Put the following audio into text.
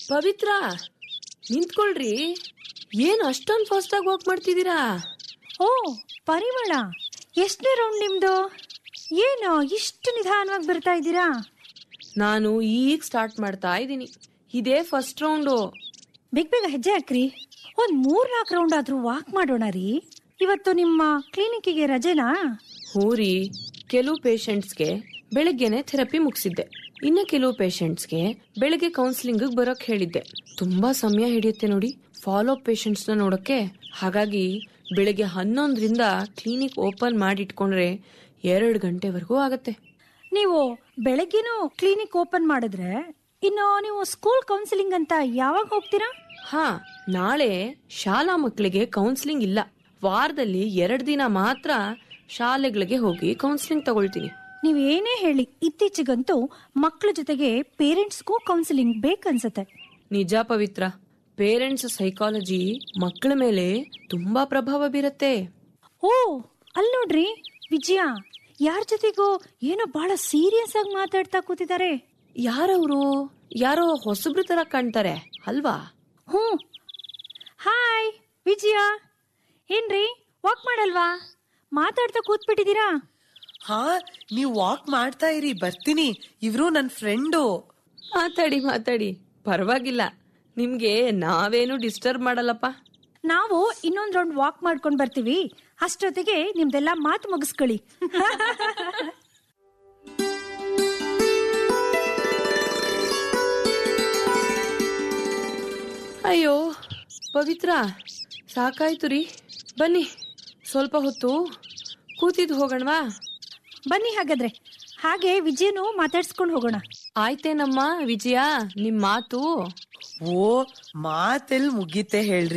ಪವಿತ್ರ, ನಿಂತ್ಕೊಳ್ರಿ. ಏನ್ ಅಷ್ಟೊಂದು ಫಾಸ್ಟ್ ಆಗಿ ವಾಕ್ ಮಾಡ್ತಿದ್ದೀರಾ? ಓ ಪರಿಮಳ, ಎಷ್ಟನೇ ರೌಂಡ್ ನಿಮ್ದು? ಏನು ಇಷ್ಟು ನಿಧಾನವಾಗಿ ಬರ್ತಾ ಇದ್ದೀರಾ? ನಾನು ಈಗ ಸ್ಟಾರ್ಟ್ ಮಾಡ್ತಾ ಇದ್ದೀನಿ. ಇದೇ ಫಸ್ಟ್ ರೌಂಡು. ಬೇಗ ಬೇಗ ಹೆಜ್ಜೆ ಹಾಕ್ರಿ. ಒಂದ್ 3-4 ರೌಂಡ್ ಆದ್ರೂ ವಾಕ್ ಮಾಡೋಣ ರೀ. ಇವತ್ತು ನಿಮ್ಮ ಕ್ಲಿನಿಕ್ಗೆ ರಜೆನಾ? ಹೂರಿ, ಕೆಲವು ಪೇಷಂಟ್ಸ್ಗೆ ಬೆಳಗ್ಗೆನೆ ಥೆರಪಿ ಮುಗಿಸಿದ್ದೆ. ಇನ್ನು ಕೆಲವು ಪೇಷಂಟ್ಸ್ಗೆ ಬೆಳಗ್ಗೆ ಕೌನ್ಸಿಲಿಂಗ್ ಬರೋಕ್ ಹೇಳಿದ್ದೆ. ತುಂಬಾ ಸಮಯ ಹಿಡಿಯುತ್ತೆ ನೋಡಿ ಫಾಲೋ ಅಪ್ ಪೇಷಂಟ್ಸ್ ನ ನೋಡಕ್ಕೆ. ಹಾಗಾಗಿ ಬೆಳಗ್ಗೆ 11ರಿಂದ ಕ್ಲಿನಿಕ್ ಓಪನ್ ಮಾಡಿ ಇಟ್ಕೊಂಡ್ರೆ 2 ಗಂಟೆವರೆಗೂ ಆಗತ್ತೆ. ನೀವು ಬೆಳಗ್ಗೆನೂ ಕ್ಲಿನಿಕ್ ಓಪನ್ ಮಾಡಿದ್ರೆ ಇನ್ನು ನೀವು ಸ್ಕೂಲ್ ಕೌನ್ಸಿಲಿಂಗ್ ಅಂತ ಯಾವಾಗ ಹೋಗ್ತೀರಾ? ನಾಳೆ ಶಾಲಾ ಮಕ್ಕಳಿಗೆ ಕೌನ್ಸಿಲಿಂಗ್ ಇಲ್ಲ. ವಾರದಲ್ಲಿ 2 ದಿನ ಮಾತ್ರ ಶಾಲೆಗಳಿಗೆ ಹೋಗಿ ಕೌನ್ಸಿಲಿಂಗ್ ತಗೊಳ್ತೀನಿ. ನೀವ್ ಏನೇ ಹೇಳಿ, ಇತ್ತೀಚೆಗಂತೂ ಮಕ್ಕಳ ಜೊತೆಗೆ ಪೇರೆಂಟ್ಸ್ಗೂ ಕೌನ್ಸಿಲಿಂಗ್ ಬೇಕನ್ಸತ್ತೆ. ನಿಜ ಪವಿತ್ರ, ಪೇರೆಂಟ್ಸ್ ಸೈಕಾಲಜಿ ಮಕ್ಕಳ ಮೇಲೆ ತುಂಬಾ ಪ್ರಭಾವ ಬೀರತ್ತೆ. ಓ ಅಲ್ಲಿ ನೋಡ್ರಿ ವಿಜಯ, ಯಾರ ಜೊತೆಗೋ ಏನೋ ಬಹಳ ಸೀರಿಯಸ್ ಆಗಿ ಮಾತಾಡ್ತಾ ಕೂತಿದ್ದಾರೆ. ಯಾರವರು? ಯಾರೋ ಹೊಸಬ್ರ ತರ ಕಾಣ್ತಾರೆ ಅಲ್ವಾ? ಹಾಯ್ ವಿಜಯ, ಏನ್ರಿ ವಾಕ್ ಮಾಡಲ್ವಾ? ಮಾತಾಡ್ತಾ ಕೂತ್ಬಿಟ್ಟಿದ್ದೀರಾ? ನೀವ್ ವಾಕ್ ಮಾಡ್ತಾ ಇರಿ, ಬರ್ತೀನಿ. ಇವ್ರು ನನ್ ಫ್ರೆಂಡು. ಮಾತಾಡಿ, ಪರವಾಗಿಲ್ಲ. ನಿಮ್ಗೆ ನಾವೇನು ಡಿಸ್ಟರ್ಬ್ ಮಾಡಲ್ಲಪ್ಪ. ನಾವು ಇನ್ನೊಂದ್ ರೌಂಡ್ ವಾಕ್ ಮಾಡ್ಕೊಂಡ್ ಬರ್ತೀವಿ. ಅಷ್ಟೊತ್ತಿಗೆ ನಿಮ್ದೆಲ್ಲಾ ಮಾತು ಮುಗಿಸ್ಕೊಳ್ಳಿ. ಅಯ್ಯೋ ಪವಿತ್ರ, ಸಾಕಾಯ್ತು ರೀ. ಬನ್ನಿ ಸ್ವಲ್ಪ ಹೊತ್ತು ಕೂತಿದ್ದು ಹೋಗೋಣವಾ? ಬನ್ನಿ ಹಾಗಾದ್ರೆ. ಹಾಗೆ ವಿಜಯನು ಮಾತಾಡ್ಸ್ಕೊಂಡು ಹೋಗೋಣ. ಆಯ್ತೇನಮ್ಮ ವಿಜಯ, ನಿಮ್ ಮಾತು? ಓ ಮಾತೆಲ್ ಮುಗೀತೆ ಹೇಳ್ರಿ.